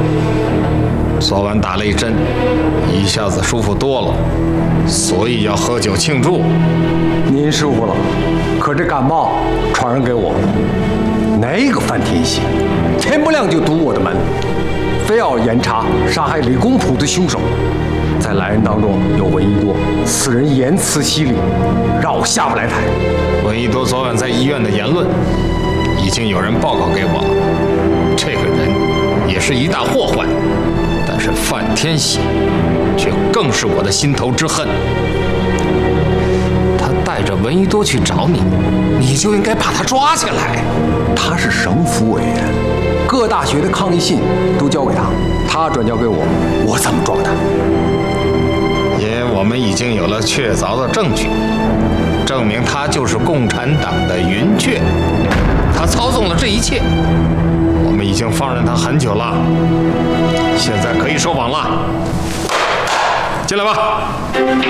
昨晚打了一针，一下子舒服多了，所以要喝酒庆祝。 您舒服了，可这感冒传染给我。那个范天喜，天不亮就堵我的门，非要严查杀害李公朴的凶手。在来人当中有闻一多，此人言辞犀利，让我下不来台。 闻一多昨晚在医院的言论，已经有人报告给我了。这个人也是一大祸患，但是范天喜却更是我的心头之恨。他带着闻一多去找你，你就应该把他抓起来。 他是省府委员，各大学的抗议信都交给他，他转交给我，我怎么抓他？ 因为我们已经有了确凿的证据，证明他就是共产党的云雀，他操纵了这一切。我们已经放任他很久了，现在可以收网了。进来吧。